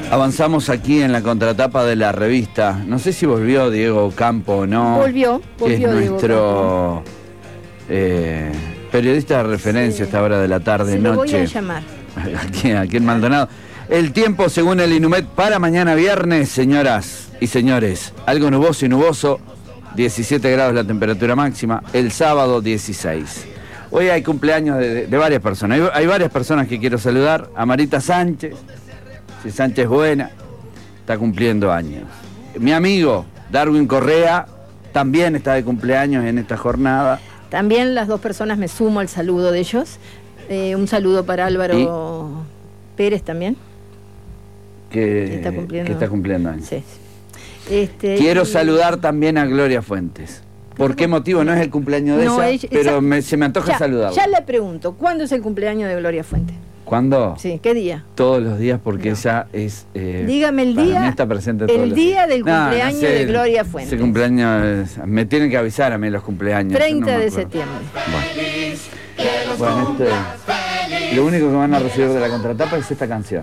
Avanzamos aquí en la contratapa de la revista. No sé si volvió Diego Campo o no. Volvió que es Diego nuestro periodista de referencia a esta hora de la tarde, Se noche. lo voy a llamar. Aquí en Maldonado. El tiempo según el Inumet para mañana viernes, señoras y señores. Algo nuboso y nuboso. 17 grados la temperatura máxima. El sábado 16. Hoy hay cumpleaños de varias personas. Hay varias personas que quiero saludar. A Marita Sánchez. Si Sánchez es buena, está cumpliendo años. Mi amigo Darwin Correa también está de cumpleaños en esta jornada. También las dos personas me sumo al saludo de ellos. Un saludo para Álvaro Pérez también. Que está cumpliendo años. Sí. Quiero saludar también a Gloria Fuentes. ¿Por qué motivo? No es el cumpleaños de ella, pero se me antoja saludarla. Ya le pregunto, ¿cuándo es el cumpleaños de Gloria Fuentes? ¿Cuándo? Sí, ¿qué día? Todos los días, porque ella es... dígame el día. Está presente todos el día del cumpleaños de Gloria Fuentes. Ese cumpleaños... Me tienen que avisar a mí los cumpleaños. 30 de septiembre. Bueno, lo único que van a recibir de la contratapa es esta canción.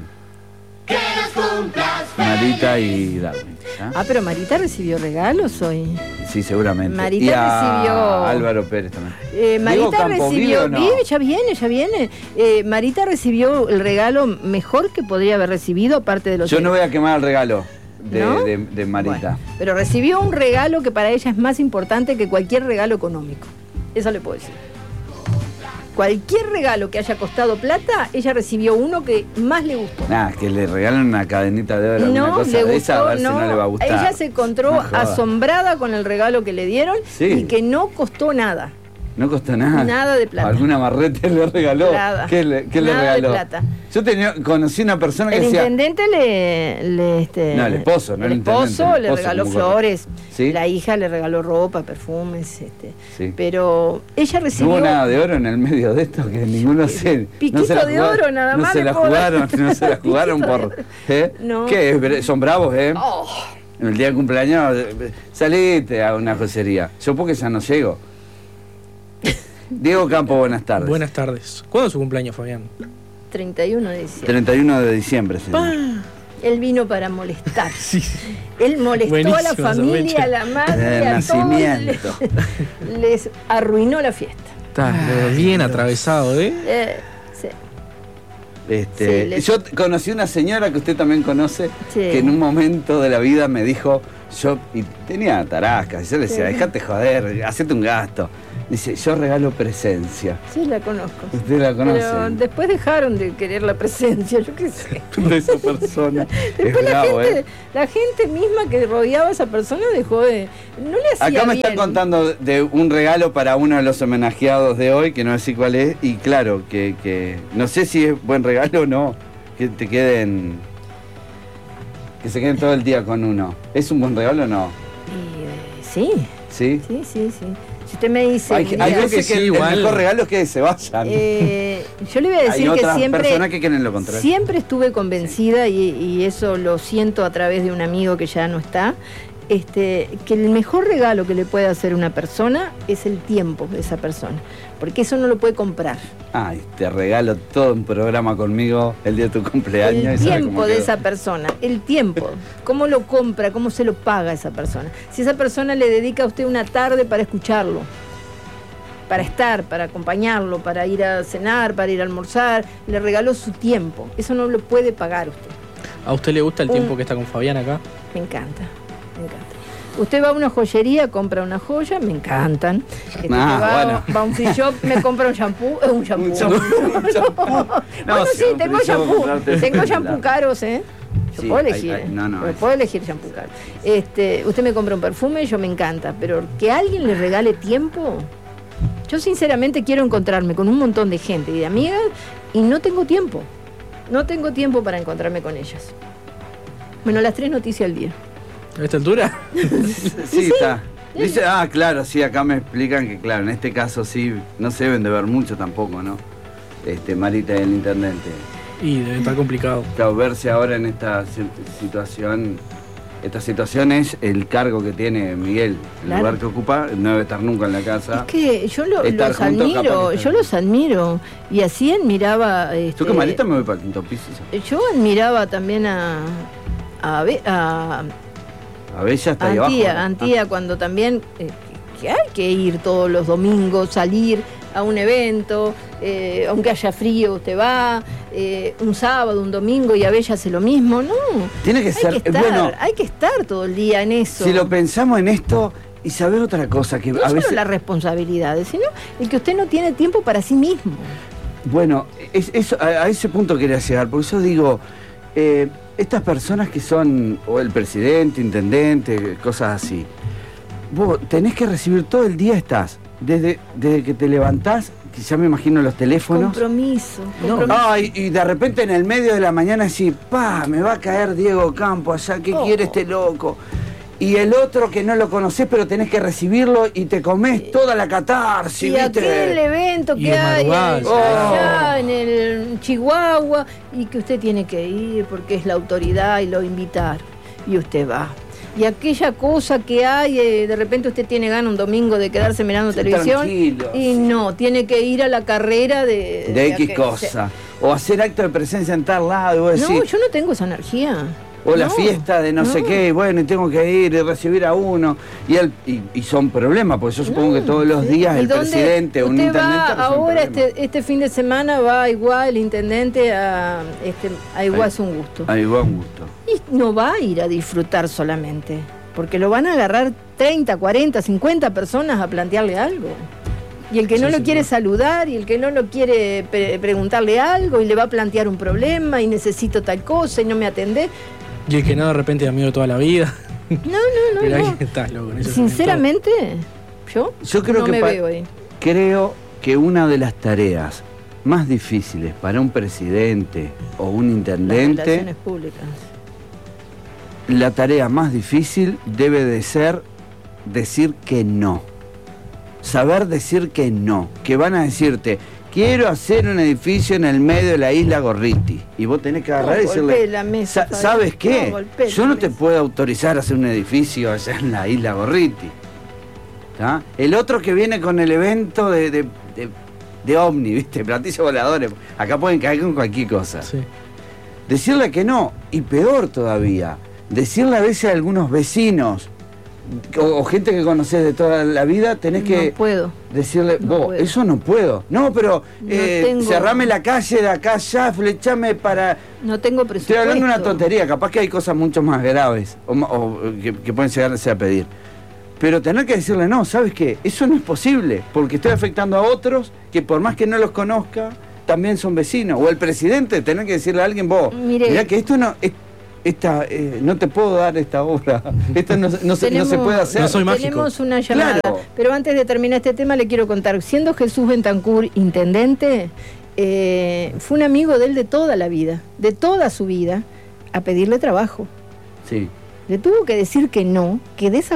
Marita y Darwin. Pero Marita recibió regalos hoy. Sí, seguramente. Marita recibió... Álvaro Pérez también. Marita recibió... No? Ya viene. Marita recibió el regalo mejor que podría haber recibido, aparte de los... Yo no voy a quemar el regalo de Marita. Bueno, pero recibió un regalo que para ella es más importante que cualquier regalo económico. Eso le puedo decir. Cualquier regalo que haya costado plata, ella recibió uno que más le gustó. Que le regalan una cadenita de oro, una cosa de esa, a ver si no le va a gustar. Ella se encontró asombrada con el regalo que le dieron y que no costó nada. No costó nada. Nada de plata. ¿Algún amarrete le regaló? Nada. ¿Qué le regaló? De plata. Yo conocí una persona que decía... El intendente el esposo, ¿no? El esposo le regaló flores. ¿Sí? La hija le regaló ropa, perfumes, sí. Pero ella recibió... No hubo nada de oro en el medio de esto, que ninguno se... Piquito de oro, nada más. No se la jugaron por... No. ¿Qué? Son bravos, En el día de cumpleaños, salite a una joyería. Yo porque ya no llego. Diego Campo, buenas tardes. Buenas tardes. ¿Cuándo es su cumpleaños, Fabián? 31 de diciembre. 31 de diciembre, señor. Él vino para molestar. Sí. Él molestó a la familia, a la madre, a todos. Les arruinó la fiesta. Está bien atravesado, Sí. Yo conocí una señora que usted también conoce, que en un momento de la vida me dijo, y tenía tarascas, y yo le decía, dejate joder, hacete un gasto. Dice, yo regalo presencia. Sí, la conozco. ¿Usted la conoce? Pero después dejaron de querer la presencia, yo qué sé. De esa persona. Después la gente misma que rodeaba a esa persona dejó de... No le hacía Acá me bien. están contando de un regalo para uno de los homenajeados de hoy, que no sé cuál es, y claro, que no sé si es buen regalo o no, que te queden... Que se queden todo el día con uno. ¿Es un buen regalo o no? Sí. ¿Sí? Sí. Si usted me dice... Hay veces que el mejor regalo es que se vayan. Yo le voy a decir que siempre estuve convencida, y eso lo siento a través de un amigo que ya no está, que el mejor regalo que le puede hacer una persona es el tiempo de esa persona, porque eso no lo puede comprar. Te regalo todo un programa conmigo el día de tu cumpleaños. El tiempo de esa persona, el tiempo, cómo lo compra, cómo se lo paga a esa persona. Si esa persona le dedica a usted una tarde para escucharlo, para estar, para acompañarlo, para ir a cenar, para ir a almorzar, le regaló su tiempo, eso no lo puede pagar usted. ¿A usted le gusta el tiempo que está con Fabián acá? Me encanta. Usted va a una joyería, compra una joya, me encantan. Va a un free shop, me compra un shampoo. Tengo shampoo. Tengo shampoo caros, Yo puedo elegir. Puedo elegir shampoo caro. Usted me compra un perfume, yo me encanta. Pero que alguien le regale tiempo. Yo sinceramente quiero encontrarme con un montón de gente y de amigas y no tengo tiempo. No tengo tiempo para encontrarme con ellas. Bueno, las 3 noticias al día. ¿A esta altura? Sí, está. Dice, claro, sí, acá me explican que, claro, en este caso sí, no se deben de ver mucho tampoco, ¿no? Marita y el intendente. Y debe estar complicado. Claro, verse ahora en esta situación esta situación es el cargo que tiene Miguel, el lugar que ocupa, no debe estar nunca en la casa. Es que yo los admiro, y así admiraba... Yo que maleta me voy para el quinto piso. Yo admiraba también a Bella está ahí abajo. Antía, cuando también que hay que ir todos los domingos, salir a un evento, aunque haya frío usted va, un sábado, un domingo, y a Bella hace lo mismo, ¿no? Tiene que ser, bueno, hay que estar todo el día en eso. Si lo pensamos en esto, y saber otra cosa, que no a veces... solo las responsabilidades, sino el que usted no tiene tiempo para sí mismo. Bueno, a ese punto quería llegar, porque yo digo, estas personas que son, o el presidente, intendente, cosas así, vos tenés que recibir todo el día, desde que te levantás, que ya me imagino los teléfonos. Compromiso. Ay, y de repente en el medio de la mañana decís, me va a caer Diego Campo allá, ¿qué quiere este loco? Y el otro que no lo conocés, pero tenés que recibirlo y te comés toda la catarsis, y ¿viste? Aquel evento que hay allá en el Chihuahua, y que usted tiene que ir porque es la autoridad y lo invitaron, y usted va. Y aquella cosa que hay, de repente usted tiene ganas un domingo de quedarse mirando televisión, y no, tiene que ir a la carrera de X cosa, o hacer acto de presencia en tal lado, y vos decís, no, yo no tengo esa energía. O la fiesta de no sé qué, bueno, y tengo que ir y recibir a uno. Y son problemas, porque yo supongo que todos los días el presidente o un intendente... Ahora este fin de semana va igual el intendente a Iguazú un gusto. A Iguazú un gusto. Y no va a ir a disfrutar solamente, porque lo van a agarrar 30, 40, 50 personas a plantearle algo. Y el que no lo quiere saludar, y el que no lo quiere preguntarle algo, y le va a plantear un problema, y necesito tal cosa, y no me atendés. Y el que no, de repente es amigo toda la vida. No. Pero ahí estás, loco. Sinceramente, yo creo no me veo ahí. Creo que una de las tareas más difíciles para un presidente o un intendente... Las relaciones públicas. La tarea más difícil debe de ser decir que no. Saber decir que no. Que van a decirte... Quiero hacer un edificio en el medio de la isla Gorriti. Y vos tenés que agarrar y decirle, la mesa, ¿sabes qué? Yo no te puedo autorizar a hacer un edificio allá en la isla Gorriti. ¿Tá? El otro que viene con el evento de OVNI, ¿viste? Platillos voladores. Acá pueden caer con cualquier cosa. Sí. Decirle que no. Y peor todavía, decirle a veces a algunos vecinos, o gente que conocés de toda la vida, tenés que decirle, eso no puedo. No, pero cerrame la calle de acá allá, flechame para... No tengo presupuesto. Estoy hablando de una tontería, capaz que hay cosas mucho más graves o que pueden llegarse a pedir. Pero tener que decirle, no, ¿sabes qué? Eso no es posible, porque estoy afectando a otros que por más que no los conozca, también son vecinos. O el presidente, tener que decirle a alguien, mirá que esto no... no te puedo dar esta obra, esto no se puede hacer. No soy mágico. Tenemos una llamada, claro. Pero antes de terminar este tema le quiero contar, siendo Jesús Bentancur intendente, fue un amigo de él de toda la vida, de toda su vida, a pedirle trabajo. Sí. Le tuvo que decir que no, que de esa